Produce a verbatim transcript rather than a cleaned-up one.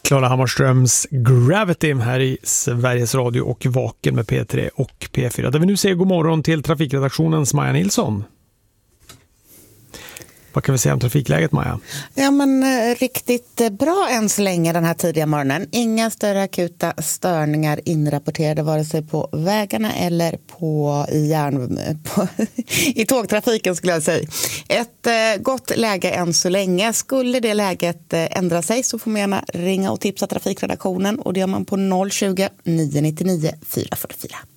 Klara Hammarströms Gravity här i Sveriges Radio och Vaken med P tre och P fyra. Där vi nu säger god morgon till trafikredaktionens Maja Nilsson. Vad kan vi säga om trafikläget, Maja? Ja, men eh, riktigt bra än så länge den här tidiga morgonen. Inga större akuta störningar inrapporterade vare sig på vägarna eller på i, järn, på, i tågtrafiken skulle jag säga. Ett eh, gott läge än så länge. Skulle det läget eh, ändra sig så får man gärna ringa och tipsa trafikredaktionen och det gör man på noll tjugo, nio nio nio, fyra fyra fyra.